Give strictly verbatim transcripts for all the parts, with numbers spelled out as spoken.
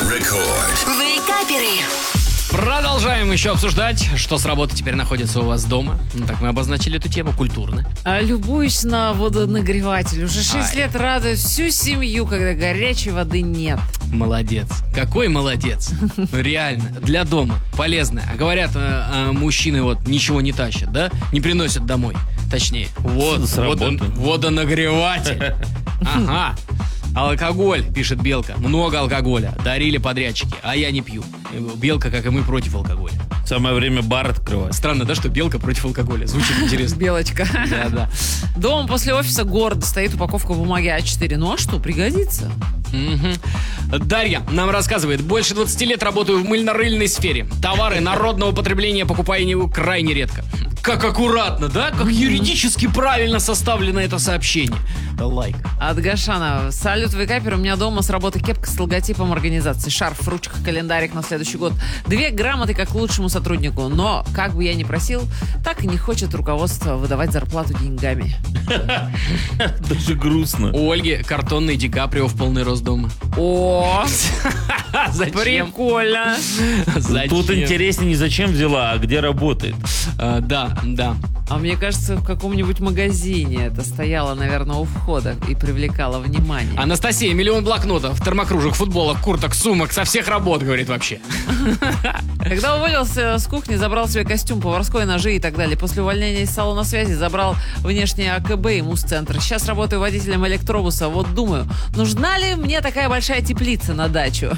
Рекорд. Вейкаперы. Продолжаем еще обсуждать, что с работы теперь находится у вас дома. Ну, так мы обозначили эту тему культурно. А, любуюсь на водонагреватель. Уже шесть Ай. лет радует всю семью, когда горячей воды нет. Молодец. Какой молодец. Ну, реально. Для дома. Полезно. А говорят, э, э, мужчины вот ничего не тащат, да? Не приносят домой. Точнее. Вот. С работы. водо- водонагреватель. Ага. Алкоголь, пишет Белка. Много алкоголя. Дарили подрядчики. А я не пью. Белка, как и мы, против алкоголя. Самое время бар открывать. Странно, да, что Белка против алкоголя? Звучит интересно. Белочка. Да, да. Дома после офиса гордо стоит упаковка бумаги А четыре. Ну а что, пригодится? Мгм. Дарья нам рассказывает: больше двадцати лет работаю в мыльно-рыльной сфере. Товары народного потребления покупаю не крайне редко. Как аккуратно, да? Как юридически правильно составлено это сообщение. Да, лайк. От Гашана. Салют, вейкапер. У меня дома с работы кепка с логотипом организации. Шарф, ручка, календарик на следующий год. Две грамоты как лучшему сотруднику. Но, как бы я ни просил, так и не хочет руководство выдавать зарплату деньгами. Даже грустно. У Ольги картонный Ди Каприо в полный рост дома. О, Зачем? прикольно. Зачем? Тут интереснее не зачем взяла, а где работает. А, да, да. А мне кажется, в каком-нибудь магазине это стояло, наверное, у входа и привлекало внимание. Анастасия, миллион блокнотов, термокружек, футболок, курток, сумок, со всех работ, говорит вообще. Когда уволился с кухни, забрал себе костюм, поварской, ножи и так далее. После увольнения из салона связи забрал внешнее АКБ и муз-центр. Сейчас работаю водителем электробуса. Вот думаю, нужна ли мне такая большая теплица на дачу?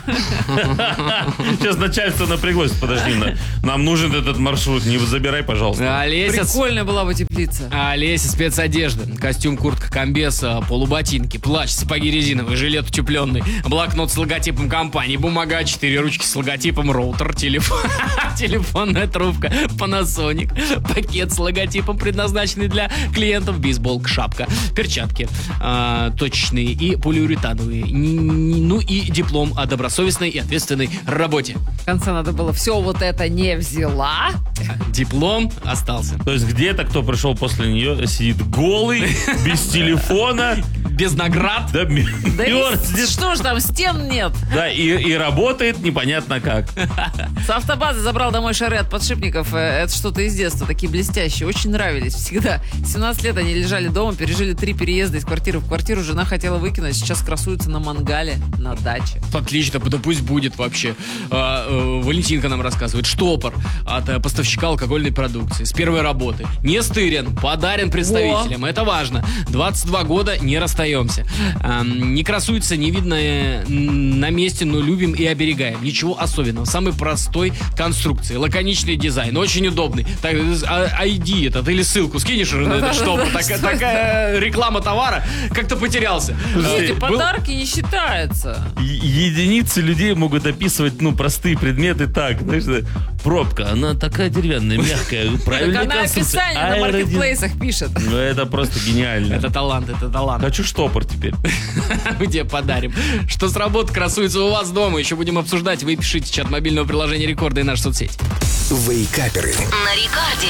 Сейчас начальство напряглось. Подожди, на- нам нужен этот маршрут. Не забирай, пожалуйста. Олеся, Прикольная была бы теплица. Олеся, спецодежда, костюм, куртка, комбез, а, полуботинки, плащ, сапоги резиновые, жилет утепленный, блокнот с логотипом компании, бумага А четыре, ручки с логотипом, роутер, телефон, телефонная трубка, Panasonic, пакет с логотипом, предназначенный для клиентов, бейсболка, шапка, перчатки а, точечные и полиуретановые, Н- н- ну и диплом о добросовестной и ответственной работе. В конце надо было все вот это не взяла. Диплом остался. То есть где-то, кто пришел после нее, сидит голый, без телефона. Без наград. Да, м- Да и мерзнет. что ж там, стен нет. Да, и, и работает непонятно как. С автобазы забрал домой шары от подшипников. Э, Это что-то из детства, такие блестящие. Очень нравились всегда. семнадцать лет они лежали дома, пережили три переезда из квартиры в квартиру. Жена хотела выкинуть, сейчас красуются на мангале на даче. Отлично, да пусть будет вообще. А, э, Валентинка нам рассказывает. Штопор от э, поставщика алкогольной продукции. С первой работы. Не стырен, подарен представителям. Это важно. двадцать два года, не расстаемся. А, не красуется, не видно э, на месте, но любим и оберегаем. Ничего особенного. Самый простой конструкции. Лаконичный дизайн. Очень удобный. Так, а, ай ди этот или ссылку скинешь уже на этот штопор. Такая, такая реклама товара. Как-то потерялся. Эти Был- подарки не считаются. Е- Единицы людей могут описывать, ну, простые предметы так. Знаешь, да, пробка, она такая деревянная, мягкая, Так правильная она конструкция. описание на Аэродин- маркетплейсах пишет. Ну, это просто гениально. Это талант, это талант. Хочу штопор теперь. Где подарим. Что с работы красуется у вас дома. Еще будем обсуждать. Вы пишите в чат мобильного приложения Рекорда и нашу соцсеть. Вейкаперы. На рекорде.